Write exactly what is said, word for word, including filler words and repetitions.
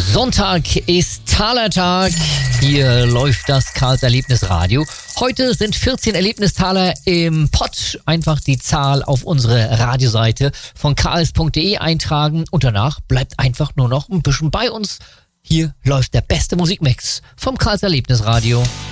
Sonntag ist Talertag. Hier läuft das Karls Erlebnisradio. Heute sind vierzehn Erlebnistaler im Pott. Einfach die Zahl auf unsere Radioseite von karls punkt de eintragen und danach bleibt einfach nur noch ein bisschen bei uns. Hier läuft der beste Musikmix vom Karls Erlebnisradio.